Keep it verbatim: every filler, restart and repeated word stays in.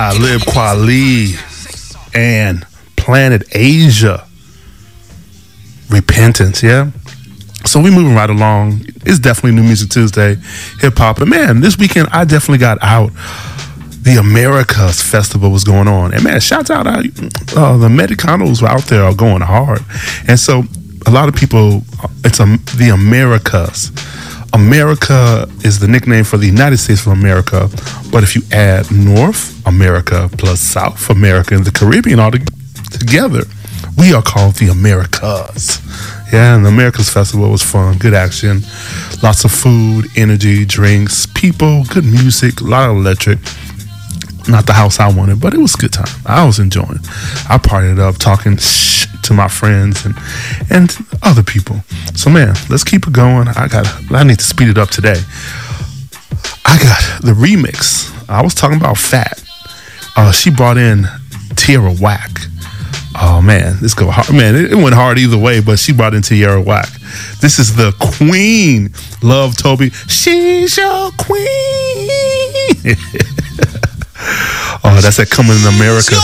Talib Kweli and Planet Asia. Repentance, yeah? So we moving right along. It's definitely New Music Tuesday, hip hop. But man, this weekend I definitely got out. The Americas Festival was going on. And man, shouts out, uh, the Americanos out there are going hard. And so a lot of people, it's um, the Americas. America is the nickname for the United States of America. But if you add North America plus South America and the Caribbean all to- together, we are called the Americas. Yeah, and the Americas Festival was fun, good action, lots of food, energy, drinks, people, good music, a lot of electric. Not the house I wanted, but it was a good time. I was enjoying. I partied up, talking shh to my friends and and other people. So man, let's keep it going. I got. I need to speed it up today. I got the remix. I was talking about Fat. Uh, she brought in Tierra Whack. Oh man, this go hard. Man, it, it went hard either way, but she brought in Tierra Whack. This is the Queen. Love Toby. She's your queen. Oh, that's that Coming in America.